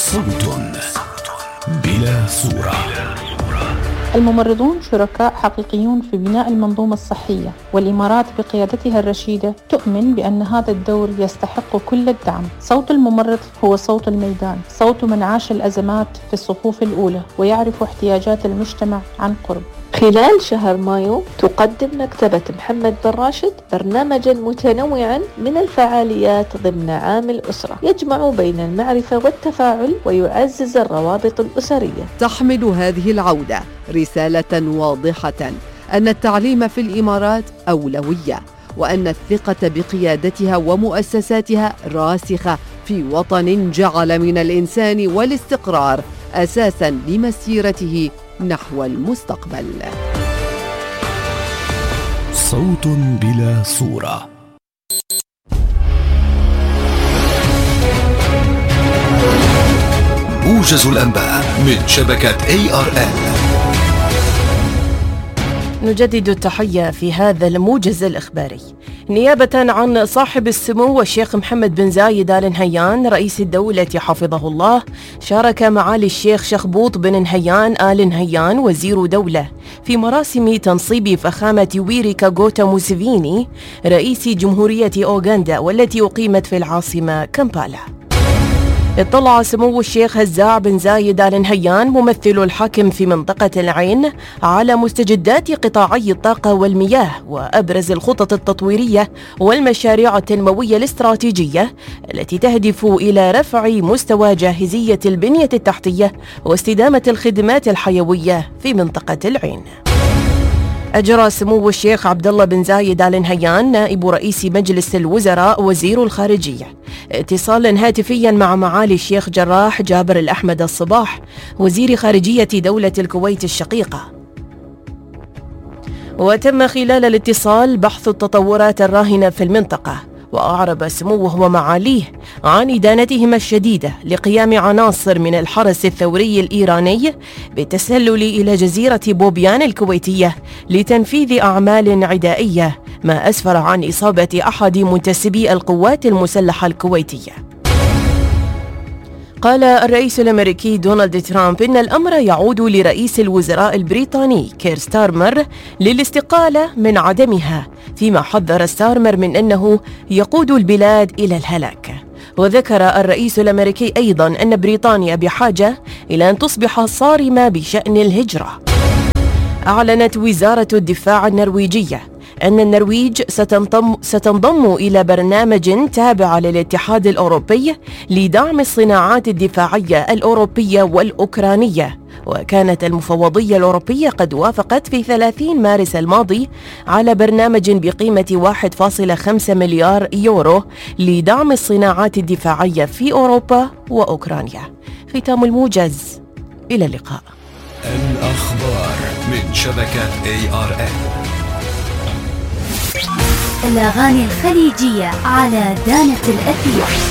صوت بلا صورة. الممرضون شركاء حقيقيون في بناء المنظومة الصحية، والإمارات بقيادتها الرشيدة تؤمن بأن هذا الدور يستحق كل الدعم. صوت الممرض هو صوت الميدان، صوت من عاش الأزمات في الصفوف الأولى ويعرف احتياجات المجتمع عن قرب. خلال شهر مايو تقدم مكتبة محمد بن راشد برنامجا متنوعا من الفعاليات ضمن عام الأسرة، يجمع بين المعرفة والتفاعل ويعزز الروابط الأسرية. تحمل هذه العودة رسالة واضحة أن التعليم في الإمارات أولوية، وأن الثقة بقيادتها ومؤسساتها راسخة في وطن جعل من الإنسان والاستقرار أساساً لمسيرته نحو المستقبل. صوت بلا صورة. موجز الأنباء من شبكة ARN. نجدد التحية في هذا الموجز الإخباري. نيابة عن صاحب السمو الشيخ محمد بن زايد آل نهيان رئيس الدولة حفظه الله، شارك معالي الشيخ شخبوط بن نهيان آل نهيان وزير دولة في مراسم تنصيب فخامة يويري كاغوتا موسيفيني رئيس جمهورية أوغندا، والتي أقيمت في العاصمة كامبالا. اطلع سمو الشيخ هزاع بن زايد آل نهيان ممثل الحاكم في منطقة العين على مستجدات قطاعي الطاقة والمياه وأبرز الخطط التطويرية والمشاريع التنموية الاستراتيجية التي تهدف إلى رفع مستوى جاهزية البنية التحتية واستدامة الخدمات الحيوية في منطقة العين. أجرى سمو الشيخ عبد الله بن زايد آل نهيان نائب رئيس مجلس الوزراء وزير الخارجية اتصالا هاتفيا مع معالي الشيخ جراح جابر الأحمد الصباح وزير خارجية دولة الكويت الشقيقة، وتم خلال الاتصال بحث التطورات الراهنة في المنطقة. وأعرب سموه ومعاليه عن إدانتهما الشديدة لقيام عناصر من الحرس الثوري الإيراني بالتسلل إلى جزيرة بوبيان الكويتية لتنفيذ أعمال عدائية، ما أسفر عن إصابة أحد منتسبي القوات المسلحة الكويتية. قال الرئيس الأمريكي دونالد ترامب إن الأمر يعود لرئيس الوزراء البريطاني كير ستارمر للاستقالة من عدمها، فيما حذر ستارمر من أنه يقود البلاد إلى الهلاك. وذكر الرئيس الأمريكي أيضا أن بريطانيا بحاجة إلى أن تصبح صارمة بشأن الهجرة. أعلنت وزارة الدفاع النرويجية أن النرويج ستنضم إلى برنامج تابع للاتحاد الأوروبي لدعم الصناعات الدفاعية الأوروبية والأوكرانية. وكانت المفوضية الأوروبية قد وافقت في 30 مارس الماضي على برنامج بقيمة 1.5 مليار يورو لدعم الصناعات الدفاعية في أوروبا وأوكرانيا. ختام الموجز، إلى اللقاء. الأخبار من شبكة ARN. الأغاني الخليجية على دانة الأثير.